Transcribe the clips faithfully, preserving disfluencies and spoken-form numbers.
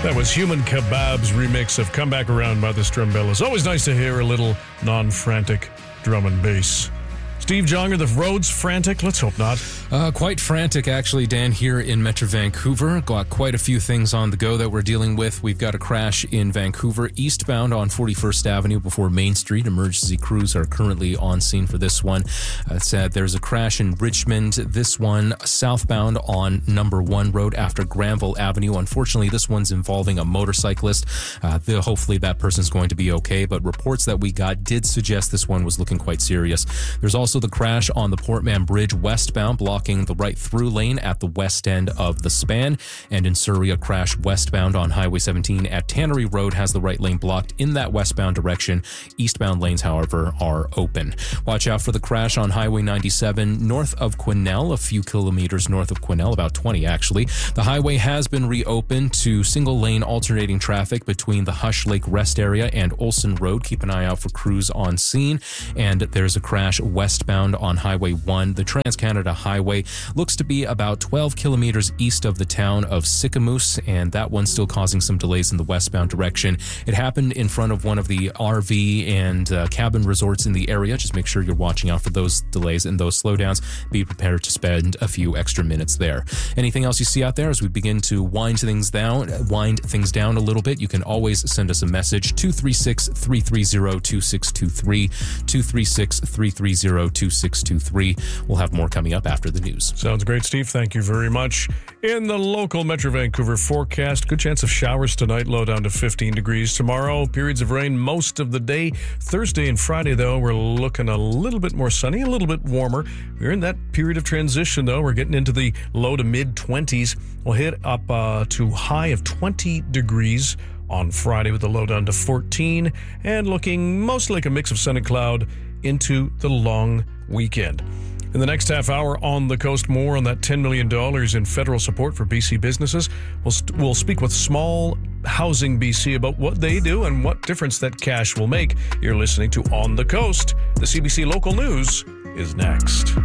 That was Human Kebab's remix of Come Back Around by the Strumbellas. Always nice to hear a little non-frantic drum and bass. Steve Jonger, the roads frantic? Let's hope not. Uh, quite frantic, actually, Dan, here in Metro Vancouver. Got quite a few things on the go that we're dealing with. We've got a crash in Vancouver, eastbound on forty-first Avenue before Main Street. Emergency crews are currently on scene for this one. Uh, it's, uh, there's a crash in Richmond. This one southbound on number one road after Granville Avenue. Unfortunately, this one's involving a motorcyclist. Uh, the, hopefully that person's going to be okay, but reports that we got did suggest this one was looking quite serious. There's also the crash on the Portman Bridge westbound, blocking the right through lane at the west end of the span. And in Surrey, a crash westbound on Highway seventeen at Tannery Road has the right lane blocked in that westbound direction. Eastbound lanes, however, are open. Watch out for the crash on Highway ninety-seven north of Quesnel, a few kilometers north of Quesnel, about twenty actually. The highway has been reopened to single lane alternating traffic between the Hush Lake Rest Area and Olson Road. Keep an eye out for crews on scene. And there's a crash west Westbound on Highway one. The Trans-Canada Highway looks to be about twelve kilometers east of the town of Sicamous, and that one's still causing some delays in the westbound direction. It happened in front of one of the R V and uh, cabin resorts in the area. Just make sure you're watching out for those delays and those slowdowns. Be prepared to spend a few extra minutes there. Anything else you see out there as we begin to wind things down, wind things down a little bit, you can always send us a message, two three six, three three zero, two six two three, two three six, three three zero, two six two three. We'll have more coming up after the news. Sounds great, Steve. Thank you very much. In the local Metro Vancouver forecast, good chance of showers tonight, low down to fifteen degrees. Tomorrow, periods of rain most of the day. Thursday and Friday, though, we're looking a little bit more sunny, a little bit warmer. We're in that period of transition, though. We're getting into the low to mid twenties. We'll hit up uh, to high of twenty degrees on Friday with the low down to fourteen, and looking mostly like a mix of sun and cloud into the long weekend. In the next half hour on the coast, more on that ten million dollars in federal support for B C businesses. We'll, st- we'll speak with Small Housing B C about what they do and what difference that cash will make. You're listening to On the Coast. The C B C Local News is next.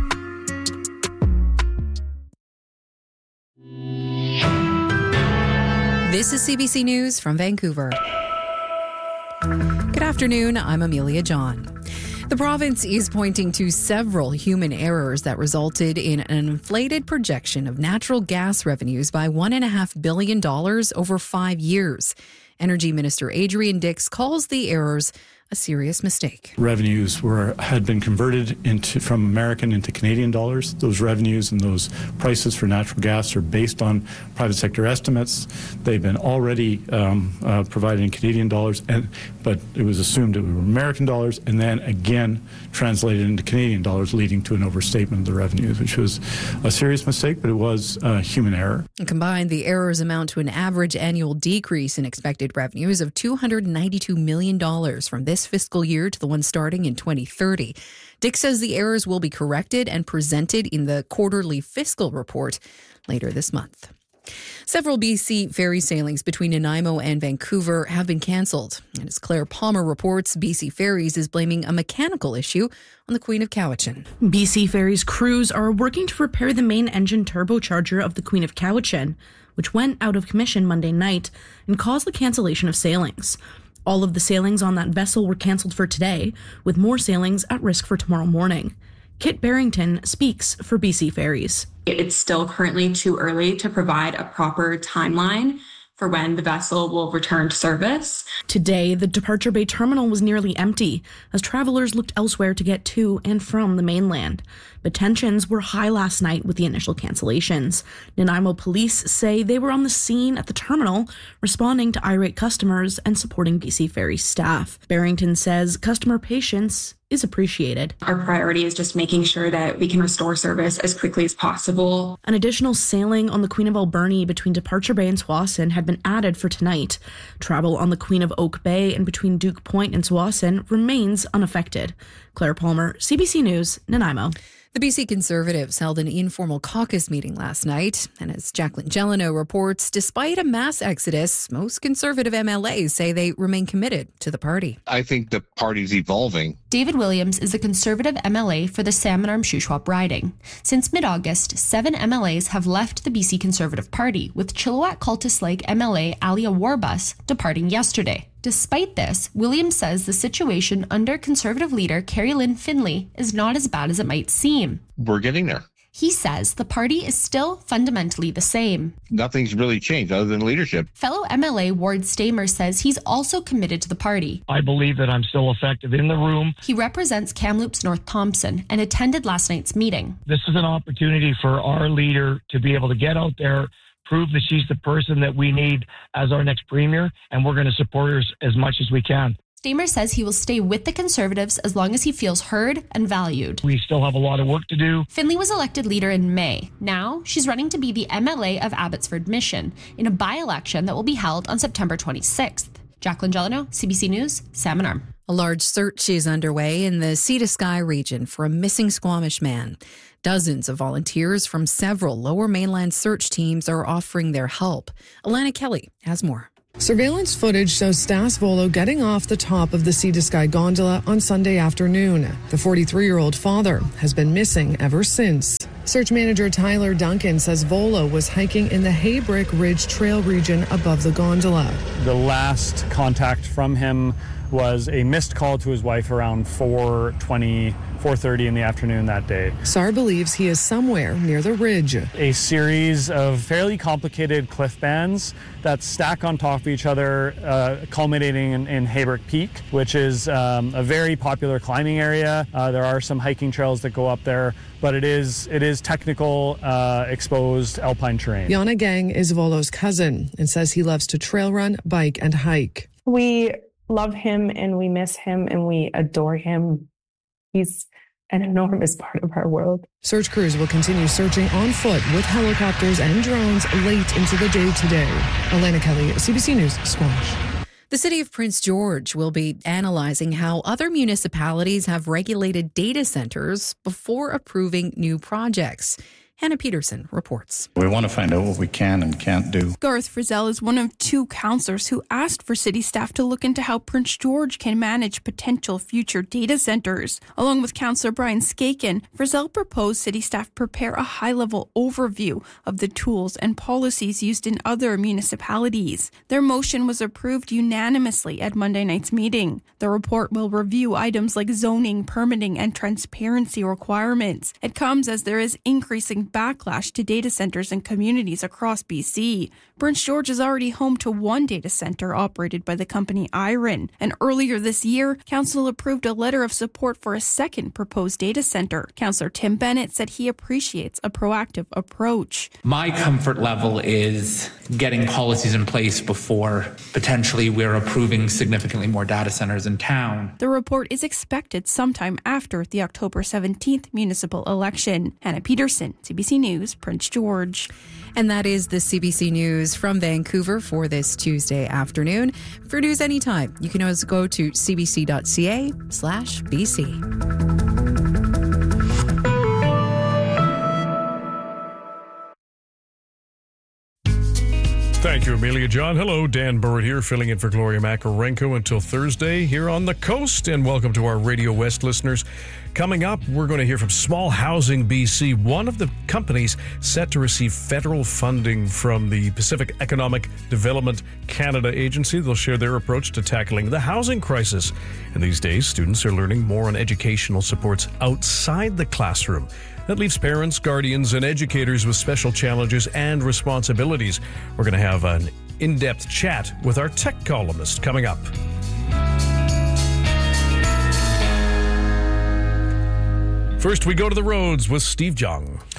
This is C B C News from Vancouver. Good afternoon, I'm Amelia John. The province is pointing to several human errors that resulted in an inflated projection of natural gas revenues by one point five billion dollars over five years. Energy Minister Adrian Dix calls the errors a serious mistake. Revenues were had been converted into from American into Canadian dollars. Those revenues and those prices for natural gas are based on private sector estimates. They've been already um, uh, provided in Canadian dollars, and but it was assumed it were American dollars, and then again translated into Canadian dollars, leading to an overstatement of the revenues, which was a serious mistake, but it was uh, human error. And combined, the errors amount to an average annual decrease in expected revenues of two hundred ninety-two million dollars from this fiscal year to the one starting in twenty thirty. Dick says the errors will be corrected and presented in the quarterly fiscal report later this month. Several B C ferry sailings between Nanaimo and Vancouver have been cancelled. And as Claire Palmer reports, B C Ferries is blaming a mechanical issue on the Queen of Cowichan. B C Ferries crews are working to repair the main engine turbocharger of the Queen of Cowichan, which went out of commission Monday night and caused the cancellation of sailings. All of the sailings on that vessel were cancelled for today, with more sailings at risk for tomorrow morning. Kit Barrington speaks for B C Ferries. It's still currently too early to provide a proper timeline for when the vessel will return to service. Today, the departure bay terminal was nearly empty as travelers looked elsewhere to get to and from the mainland. But tensions were high last night with the initial cancellations. Nanaimo police say they were on the scene at the terminal, responding to irate customers and supporting B C Ferry staff. Barrington says customer patience is appreciated. Our priority is just making sure that we can restore service as quickly as possible. An additional sailing on the Queen of Alberni between Departure Bay and Tsawwassen had been added for tonight. Travel on the Queen of Oak Bay and between Duke Point and Tsawwassen remains unaffected. Claire Palmer, C B C News, Nanaimo. The B C Conservatives held an informal caucus meeting last night, and as Jacqueline Jeleno reports, despite a mass exodus, most Conservative M L As say they remain committed to the party. I think the party's evolving. David Williams is the Conservative M L A for the Salmon Arm Shuswap riding. Since mid-August, seven M L As have left the B C Conservative Party, with Chilliwack Cultus Lake M L A Alia Warbus departing yesterday. Despite this, Williams says the situation under Conservative leader Carrie Lynn Finlay is not as bad as it might seem. We're getting there. He says the party is still fundamentally the same. Nothing's really changed other than leadership. Fellow M L A Ward Stamer says he's also committed to the party. I believe that I'm still effective in the room. He represents Kamloops North Thompson and attended last night's meeting. This is an opportunity for our leader to be able to get out there, prove that she's the person that we need as our next premier, and we're going to support her as much as we can. Stamer says he will stay with the Conservatives as long as he feels heard and valued. We still have a lot of work to do. Finlay was elected leader in May. Now, she's running to be the M L A of Abbotsford Mission in a by-election that will be held on September twenty-sixth. Jacqueline Jeleno, C B C News, Salmon Arm. A large search is underway in the Sea to Sky region for a missing Squamish man. Dozens of volunteers from several Lower Mainland search teams are offering their help. Alana Kelly has more. Surveillance footage shows Stas Volo getting off the top of the Sea to Sky gondola on Sunday afternoon. The forty-three-year-old father has been missing ever since. Search manager Tyler Duncan says Volo was hiking in the Haybrick Ridge Trail region above the gondola. The last contact from him was a missed call to his wife around four twenty, four thirty in the afternoon that day. S A R believes he is somewhere near the ridge. A series of fairly complicated cliff bands that stack on top of each other, uh, culminating in, in Haybrick Peak, which is um, a very popular climbing area. Uh, there are some hiking trails that go up there, but it is it is technical, uh, exposed alpine terrain. Yana Gang is Volo's cousin and says he loves to trail run, bike, and hike. We love him and we miss him and we adore him. He's an enormous part of our world. Search crews will continue searching on foot with helicopters and drones late into the day today. Alana Kelly, C B C News, Squamish. The city of Prince George will be analyzing how other municipalities have regulated data centers before approving new projects. Hannah Peterson reports. We want to find out what we can and can't do. Garth Frizzell is one of two councillors who asked for city staff to look into how Prince George can manage potential future data centers. Along with Councillor Brian Skaken, Frizzell proposed city staff prepare a high-level overview of the tools and policies used in other municipalities. Their motion was approved unanimously at Monday night's meeting. The report will review items like zoning, permitting, and transparency requirements. It comes as there is increasing backlash to data centers in communities across B C. Prince George is already home to one data center operated by the company Iron. And earlier this year, Council approved a letter of support for a second proposed data center. Councillor Tim Bennett said he appreciates a proactive approach. My comfort level is getting policies in place before potentially we're approving significantly more data centers in town. The report is expected sometime after the October seventeenth municipal election. Hannah Peterson, C B C News, Prince George. And that is the C B C News from Vancouver for this Tuesday afternoon. For news anytime, you can always go to cbc.ca slash BC. Thank you, Amelia John. Hello, Dan Burrett here, filling in for Gloria Makarenko until Thursday here on the coast. And welcome to our Radio West listeners. Coming up, we're going to hear from Small Housing B C, one of the companies set to receive federal funding from the Pacific Economic Development Canada Agency. They'll share their approach to tackling the housing crisis. And these days, students are learning more on educational supports outside the classroom. That leaves parents, guardians, and educators with special challenges and responsibilities. We're going to have an in-depth chat with our tech columnist coming up. First, we go to the roads with Steve Jung.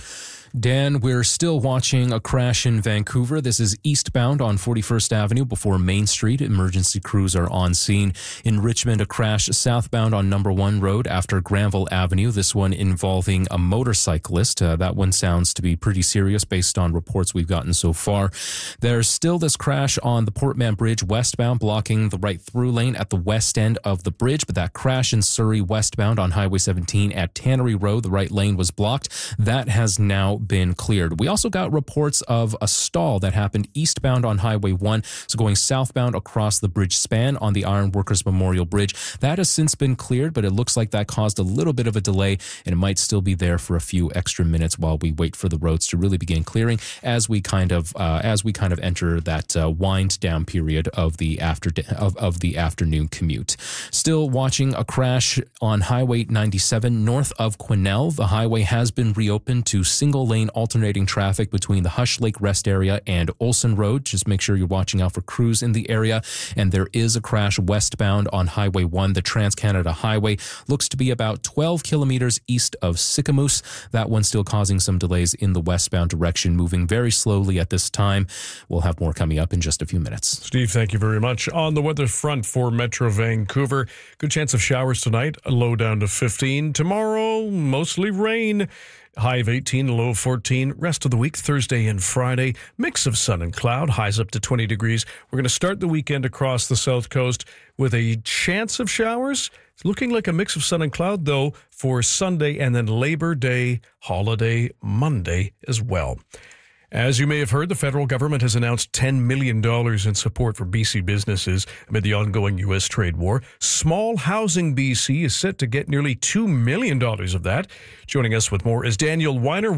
Dan, we're still watching a crash in Vancouver. This is eastbound on forty-first Avenue before Main Street. Emergency crews are on scene. In Richmond, a crash southbound on Number One Road after Granville Avenue. This one involving a motorcyclist. Uh, that one sounds to be pretty serious based on reports we've gotten so far. There's still this crash on the Portman Bridge westbound, blocking the right through lane at the west end of the bridge. But that crash in Surrey westbound on Highway seventeen at Tannery Road, the right lane was blocked. That has now been cleared. We also got reports of a stall that happened eastbound on Highway one, so going southbound across the bridge span on the Ironworkers Memorial Bridge. That has since been cleared, but it looks like that caused a little bit of a delay, and it might still be there for a few extra minutes while we wait for the roads to really begin clearing as we kind of uh, as we kind of enter that uh, wind down period of the after of, of the afternoon commute. Still watching a crash on Highway ninety-seven north of Quesnel. The highway has been reopened to single lane alternating traffic between the Hush Lake Rest Area and Olson Road. Just make sure you're watching out for crews in the area. And there is a crash westbound on Highway one. The Trans-Canada Highway looks to be about twelve kilometers east of Sicamous. That one still causing some delays in the westbound direction, moving very slowly at this time. We'll have more coming up in just a few minutes. Steve, thank you very much. On the weather front for Metro Vancouver, good chance of showers tonight, a low down to fifteen. Tomorrow, mostly rain. High of eighteen, low of fourteen. Rest of the week, Thursday and Friday, mix of sun and cloud, highs up to twenty degrees. We're going to start the weekend across the south coast with a chance of showers. It's looking like a mix of sun and cloud, though, for Sunday and then Labor Day, holiday Monday as well. As you may have heard, the federal government has announced ten million dollars in support for B C businesses amid the ongoing U S trade war. Small Housing B C is set to get nearly two million dollars of that. Joining us with more is Daniel Weiner.